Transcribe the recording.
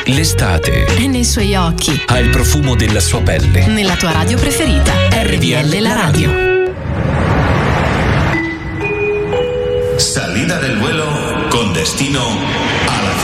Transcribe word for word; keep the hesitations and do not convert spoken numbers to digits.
L'estate è nei suoi occhi. ha il profumo della sua pelle. Nella tua radio preferita. R D L la radio. Salida del vuelo con destino a la